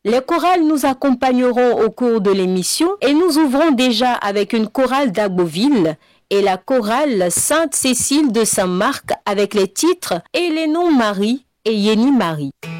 Les chorales nous accompagneront au cours de l'émission et nous ouvrons déjà avec une chorale d'Agboville et la chorale Sainte-Cécile de Saint-Marc avec les titres Et les noms Marie et Yéni Marie.